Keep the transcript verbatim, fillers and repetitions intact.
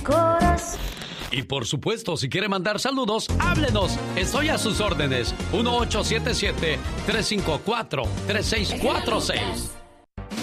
corazón. Y por supuesto, si quiere mandar saludos, háblenos. Estoy a sus órdenes. uno ocho siete siete, tres cinco cuatro, tres seis cuatro seis.